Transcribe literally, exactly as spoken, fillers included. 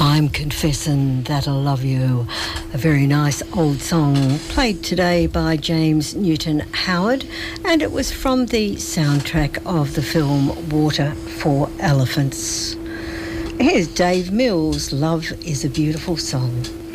I'm confessing that I love you. A very nice old song played today by James Newton Howard, and it was from the soundtrack of the film Water for Elephants. Here's Dave Mills, Love is a Beautiful Song.